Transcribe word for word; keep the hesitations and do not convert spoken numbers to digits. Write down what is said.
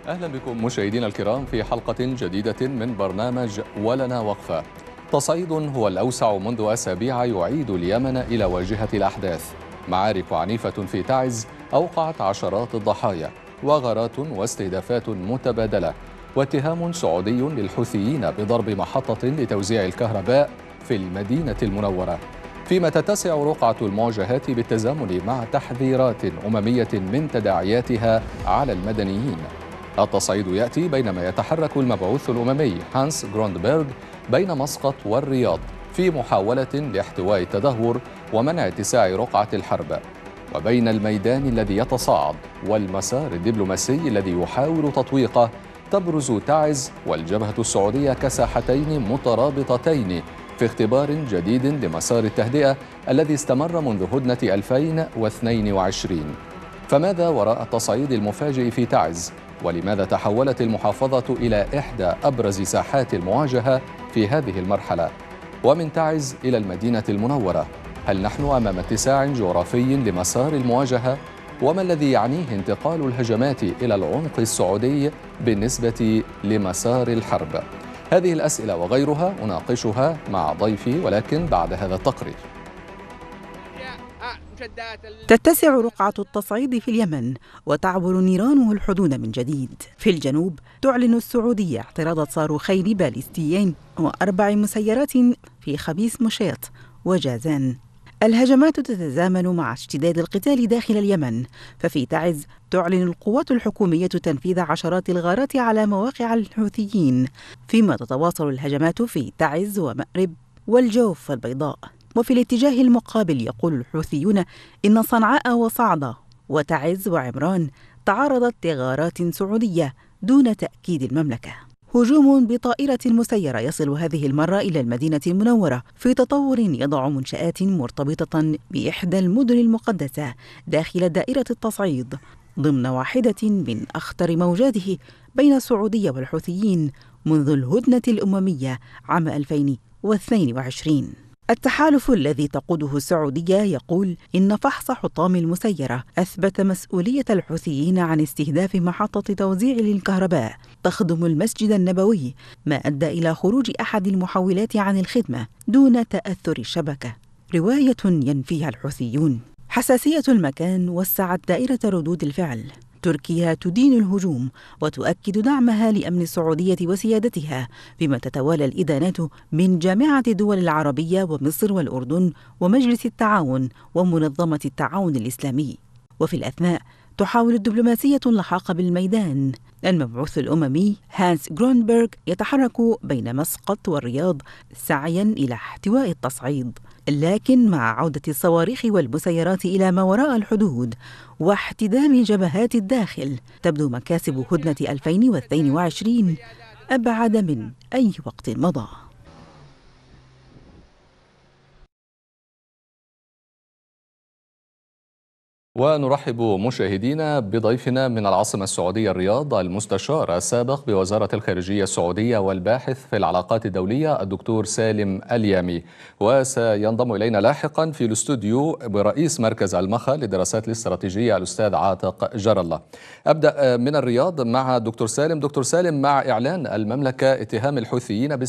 أهلا بكم مشاهدينا الكرام في حلقة جديدة من برنامج ولنا وقفة. تصعيد هو الأوسع منذ أسابيع يعيد اليمن إلى واجهة الأحداث. معارك عنيفة في تعز أوقعت عشرات الضحايا، وغارات واستهدافات متبادلة، واتهام سعودي للحوثيين بضرب محطة لتوزيع الكهرباء في المدينة المنورة، فيما تتسع رقعة المواجهات بالتزامن مع تحذيرات أممية من تداعياتها على المدنيين. التصعيد يأتي بينما يتحرك المبعوث الأممي هانس جروندبرغ بين مسقط والرياض في محاولة لاحتواء التدهور ومنع اتساع رقعة الحرب، وبين الميدان الذي يتصاعد والمسار الدبلوماسي الذي يحاول تطويقه تبرز تعز والجبهة السعودية كساحتين مترابطتين في اختبار جديد لمسار التهدئة الذي استمر منذ هدنة ألفين واثنين وعشرين. فماذا وراء التصعيد المفاجئ في تعز؟ ولماذا تحولت المحافظة إلى إحدى أبرز ساحات المواجهة في هذه المرحلة؟ ومن تعز إلى المدينة المنورة، هل نحن أمام اتساع جغرافي لمسار المواجهة؟ وما الذي يعنيه انتقال الهجمات إلى العمق السعودي بالنسبة لمسار الحرب؟ هذه الأسئلة وغيرها أناقشها مع ضيفي، ولكن بعد هذا التقرير. تتسع رقعة التصعيد في اليمن وتعبر نيرانه الحدود من جديد. في الجنوب تعلن السعودية اعتراض صاروخين باليستيين وأربع مسيرات في خبيث مشيط وجازان. الهجمات تتزامن مع اشتداد القتال داخل اليمن، ففي تعز تعلن القوات الحكومية تنفيذ عشرات الغارات على مواقع الحوثيين، فيما تتواصل الهجمات في تعز ومأرب والجوف البيضاء. وفي الاتجاه المقابل يقول الحوثيون إن صنعاء وصعدة وتعز وعمران تعرضت لغارات سعودية دون تأكيد المملكة. هجوم بطائرة مسيرة يصل هذه المرة إلى المدينة المنورة في تطور يضع منشآت مرتبطة بإحدى المدن المقدسة داخل دائرة التصعيد ضمن واحدة من أخطر موجاته بين السعودية والحوثيين منذ الهدنة الأممية عام ألفين واثنين وعشرين. التحالف الذي تقوده السعودية يقول إن فحص حطام المسيرة أثبت مسؤولية الحوثيين عن استهداف محطة توزيع للكهرباء تخدم المسجد النبوي، ما أدى إلى خروج أحد المحولات عن الخدمة دون تأثر الشبكة، رواية ينفيها الحوثيون. حساسية المكان وسعت دائرة ردود الفعل. تركيا تدين الهجوم وتؤكد دعمها لأمن السعودية وسيادتها، بما تتوالى الإدانات من جامعة الدول العربية ومصر والأردن ومجلس التعاون ومنظمة التعاون الإسلامي. وفي الأثناء تحاول الدبلوماسية اللحاق بالميدان. المبعوث الأممي هانس جرونبرغ يتحرك بين مسقط والرياض سعيا إلى احتواء التصعيد، لكن مع عودة الصواريخ والمسيرات إلى ما وراء الحدود واحتدام جبهات الداخل تبدو مكاسب هدنة ألفين واثنين وعشرين أبعد من أي وقت مضى. ونرحب مشاهدينا بضيفنا من العاصمة السعودية الرياض، المستشار السابق بوزارة الخارجية السعودية والباحث في العلاقات الدولية الدكتور سالم اليامي، وسينضم إلينا لاحقا في الاستوديو برئيس مركز المخا للدراسات الاستراتيجية الأستاذ عاتق جر الله. أبدأ من الرياض مع دكتور سالم. دكتور سالم، مع إعلان المملكة اتهام الحوثيين